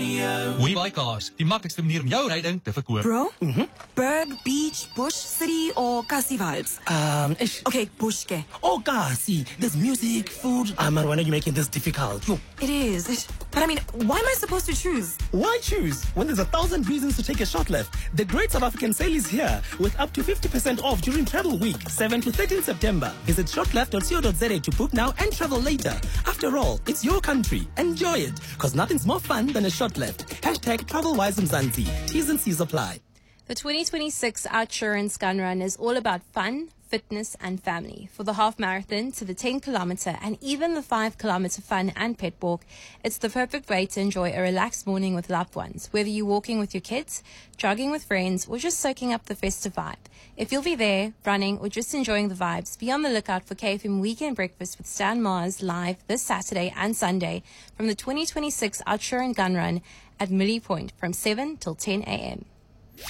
WeBuyCars, die maklikste manier om jou ryding te verkoop. Bro? Berg, beach, bush, city, or Kasi vibes? Okay, bush ke. Oh, Kasi, there's music, food. Marwana, you're making this difficult. Yo, It is. But I mean, why am I supposed to choose? why choose when there's 1,000 reasons to take a short left? The Great South African Sale is here with up to 50% off during travel week, 7 to 13 September. Visit shortleft.co.za to book now and travel later. After all, it's your country. Enjoy it, because nothing's more fun than a short left. Hashtag TravelWiseMzansi. T's and C's apply. The 2026 Outsurance Gun Run is all about fun, fitness and family. For the half marathon to the 10-kilometer and even the 5-kilometer fun and pet walk, it's the perfect way to enjoy a relaxed morning with loved ones, whether you're walking with your kids, jogging with friends, or just soaking up the festive vibe. If you'll be there, running, or just enjoying the vibes, be on the lookout for KFM Weekend Breakfast with Stan Mars live this Saturday and Sunday from the 2026 Outsurance Gun Run at Millie Point from 7 till 10 a.m.